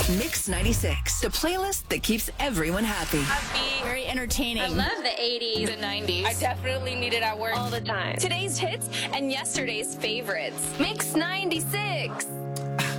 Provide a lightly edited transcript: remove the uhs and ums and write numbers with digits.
Mix 96, the playlist that keeps everyone happy. Very entertaining. I love the 80s. The 90s. I definitely need it at work all the time. Today's hits and yesterday's favorites. Mix 96.